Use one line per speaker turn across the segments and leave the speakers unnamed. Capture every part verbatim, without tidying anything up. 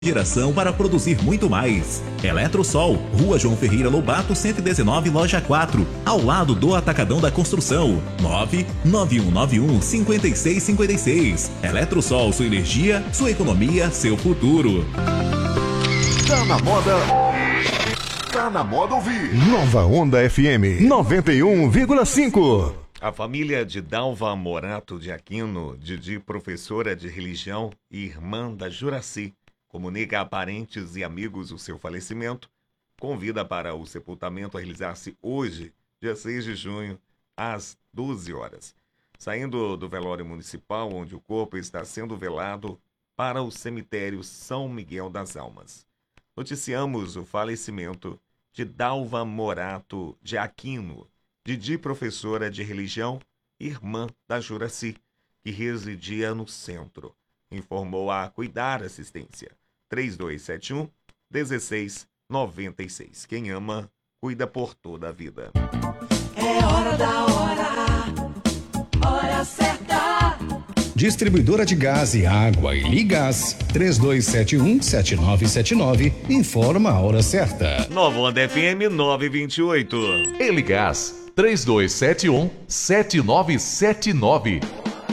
Geração para produzir muito mais. Eletrosol, Rua João Ferreira Lobato, cento e dezenove, Loja quatro, ao lado do Atacadão da Construção. nove nove um nove um, cinco seis cinco seis. Eletrosol, sua energia, sua economia, seu futuro.
Tá na moda. Tá na moda ouvir. Nova Onda F M noventa e um vírgula cinco.
A família de Dalva Morato de Aquino, Didi, professora de religião e irmã da Juraci, comunica a parentes e amigos o seu falecimento, convida para o sepultamento a realizar-se hoje, dia seis de junho, às doze horas. Saindo do velório municipal, onde o corpo está sendo velado, para o cemitério São Miguel das Almas. Noticiamos o falecimento de Dalva Morato de Aquino, Didi, professora de religião, irmã da Juraci, que residia no centro. Informou a Cuidar Assistência. três dois sete um, um seis nove seis. Quem ama, cuida por toda a vida.
É hora da hora, hora certa.
Distribuidora de gás e água e Ligás, três dois sete um, sete nove sete nove, informa a hora certa.
Nova Onda F M nove vinte e oito.
E Ligás, três dois sete um, sete nove sete nove.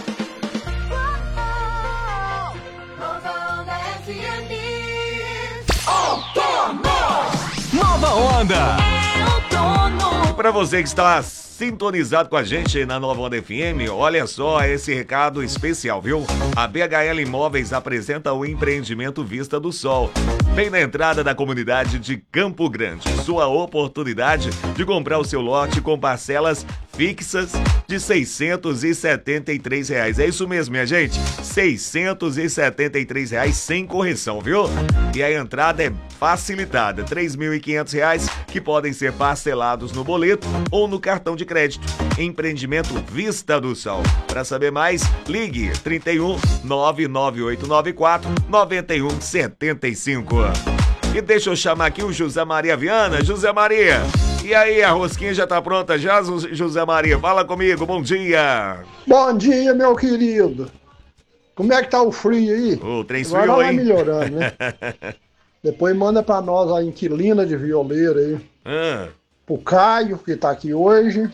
Nova Onda! Para você que está sintonizado com a gente na Nova Onda F M, olha só esse recado especial, viu? A B H L Imóveis apresenta o empreendimento Vista do Sol, bem na entrada da comunidade de Campo Grande. Sua oportunidade de comprar o seu lote com parcelas fixas de seiscentos e setenta e três reais. É isso mesmo, minha gente? seiscentos e setenta e três reais sem correção, viu? E a entrada é facilitada, três mil e quinhentos reais que podem ser parcelados no boleto ou no cartão de crédito. Empreendimento Vista do Sol. Para saber mais, ligue trinta e um, nove nove oito nove quatro, nove um sete cinco. E deixa eu chamar aqui o José Maria Viana. José Maria, e aí, a rosquinha já tá pronta já, José Maria? Fala comigo, bom dia.
Bom dia, meu querido. Como é que tá o frio aí?
O trem
esfriou,
hein? Agora
vai melhorando, né? Depois manda pra nós a inquilina de violeiro aí.
Ah.
Pro Caio, que tá aqui hoje.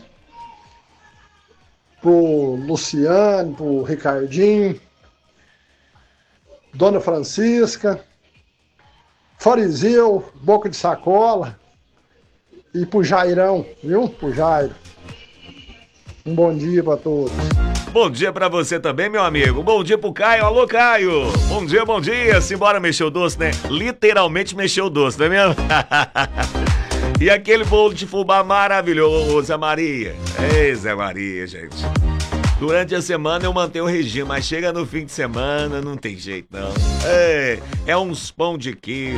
Pro Luciano, pro Ricardinho. Dona Francisca. Fariseu, Boca de Sacola. E pro Jairão, viu? Pro Jairo. Um bom dia pra todos.
Bom dia pra você também, meu amigo. Bom dia pro Caio. Alô, Caio. Bom dia, bom dia. Simbora mexer o doce, né? Literalmente mexer o doce, não é mesmo? E aquele bolo de fubá maravilhoso, Zé Maria. Ei, Zé Maria, gente. Durante a semana eu mantenho o regime, mas chega no fim de semana, não tem jeito, não. É, é uns pão de queijo.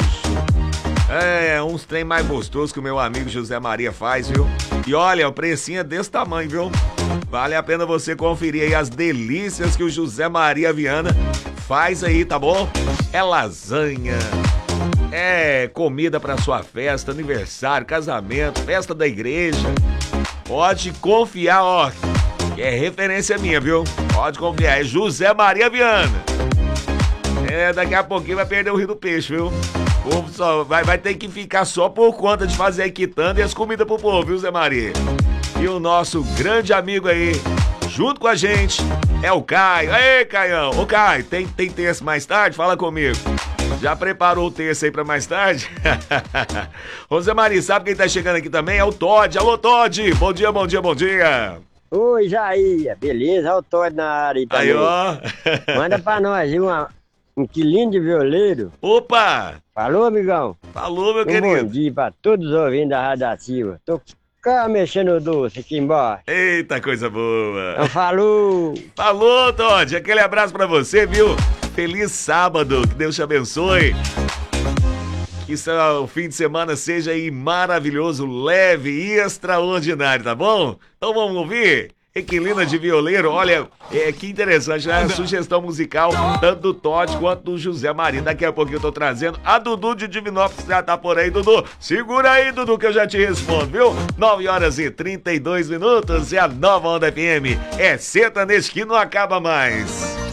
É, uns trem mais gostosos que o meu amigo José Maria faz, viu? E olha, o precinho é desse tamanho, viu? Vale a pena você conferir aí as delícias que o José Maria Viana faz aí, tá bom? É lasanha, é comida pra sua festa, aniversário, casamento, festa da igreja. Pode confiar, ó, que é referência minha, viu? Pode confiar, é José Maria Viana. É, daqui a pouquinho vai perder o Rio do Peixe, viu? O povo só vai, vai ter que ficar só por conta de fazer a quitanda e as comidas pro povo, viu, Zé Maria? E o nosso grande amigo aí, junto com a gente, é o Caio. Aê, Caião! Ô, Caio, tem, tem terça mais tarde? Fala comigo. Já preparou o terça aí pra mais tarde? Ô, Zé Maria, sabe quem tá chegando aqui também? É o Todd. Alô, Todd! Bom dia, bom dia, bom dia!
Oi, Jair, beleza? Olha o Todd na área aí também.
Aí, ó.
Manda pra nós aí uma, um quilinho de violeiro.
Opa!
Falou, amigão?
Falou, meu
um
querido.
Bom dia pra todos os ouvintes da Rádio Ativa. Tô cá mexendo o doce aqui embaixo.
Eita, coisa boa.
Então, falou.
Falou, Todd. Aquele abraço pra você, viu? Feliz sábado. Que Deus te abençoe. Que o fim de semana seja aí maravilhoso, leve e extraordinário, tá bom? Então vamos ouvir? Equilina de violeiro, olha, é, que interessante, né? A sugestão musical, tanto do Todd quanto do José Maria. Daqui a pouquinho eu tô trazendo a Dudu de Divinópolis, já tá por aí, Dudu. Segura aí, Dudu, que eu já te respondo, viu? nove horas e trinta e dois minutos e a Nova Onda F M é sertanejo que não acaba mais.